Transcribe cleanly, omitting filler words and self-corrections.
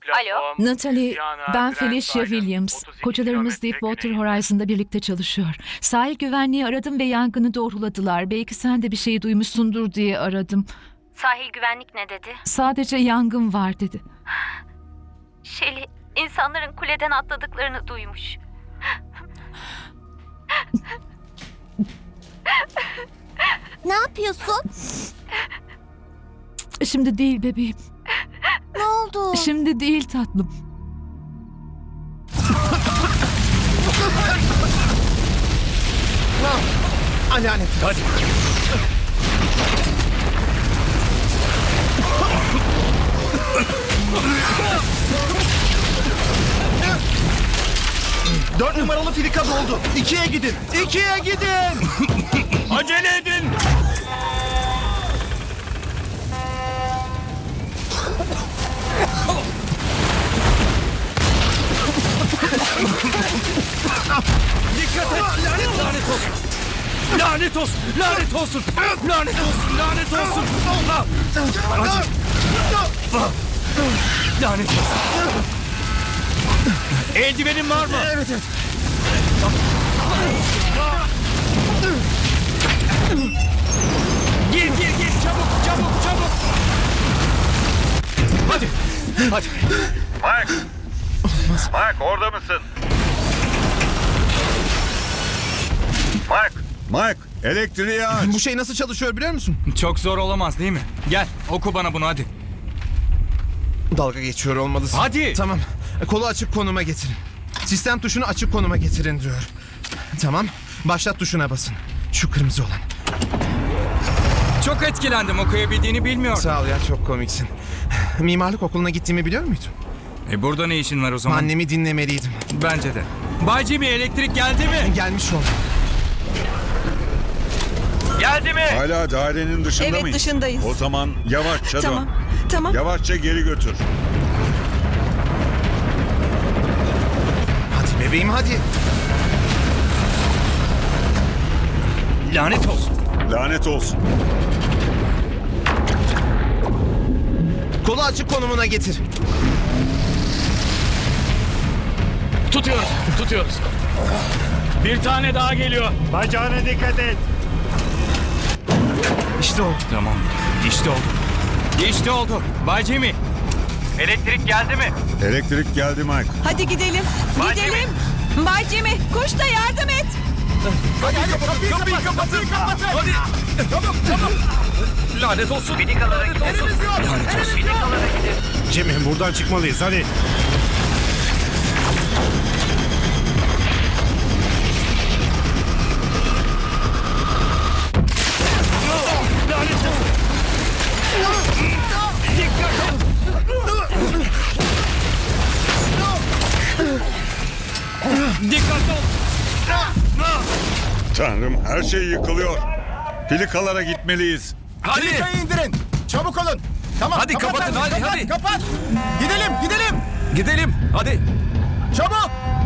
Alo. Natalie, ben Felicia Williams. Kocalarımız Deepwater Horizon'da birlikte çalışıyor. Sahil güvenliği aradım ve yangını doğruladılar. Belki sen de bir şey duymuşsundur diye aradım. Sahil güvenlik ne dedi? Sadece yangın var dedi. Şeli, insanların kuleden atladıklarını duymuş. Ne yapıyorsun? Şimdi değil bebeğim. Ne oldu? Şimdi değil tatlım. Lanet. Hadi. Dört numaralı filika doldu. 2'ye gidin. 2'ye gidin. Acele edin. Dikkat et. Lanet olsun. Lanet olsun. Lanet olsun. Lanet olsun. Lanet olsun. Acı. Lanet olsun. Eldivenin var mı? Evet evet. Gir çabuk çabuk. Hadi. Mike! Mike orada mısın? Mike, elektriği aç. Bu şey nasıl çalışıyor biliyor musun? Çok zor olamaz değil mi? Gel oku bana bunu hadi. Dalga geçiyor olmalısın. Hadi. Tamam. Kolu açık konuma getirin. Sistem tuşunu açık konuma getirin diyor. Tamam. Başlat tuşuna basın. Şu kırmızı olan. Çok etkilendim, okuyabildiğini bilmiyordum. Sağ ol ya, çok komiksin. Mimarlık okuluna gittiğimi biliyor muydun? Burada ne işin var o zaman? Annemi dinlemeliydim. Bence de. Bay Jimmy, elektrik geldi mi? Gelmiş oldu. Geldi mi? Hala dairenin dışında Evet, mıyız? dışındayız. O zaman yavaşça Tamam. dön. Tamam. Yavaşça geri götür. Hadi bebeğim hadi. Lanet olsun. Lanet olsun. Kolu açık konumuna getir. Tutuyoruz. Bir tane daha geliyor. Bacağına dikkat et. İşte oldu. Tamam. İşte oldu. Bay Jimmy. Elektrik geldi mi? Elektrik geldi Mike. Hadi gidelim. Gidelim. Bay Jimmy, koş da yardım et. Kapıyı kapatın. Hadi. Tamam. Lanet olsun. Filikalara gidelim. Lanet olsun. Filikalara gidelim. Cemil, buradan çıkmalıyız hadi. Lanet olsun. Dikkatli ol. Tanrım, her şey yıkılıyor. Filikalara gitmeliyiz. Hadi. indirin. Çabuk olun. Tamam. Hadi kapatın, hadi. Kapat. Gidelim. Gidelim. Hadi. Çabuk.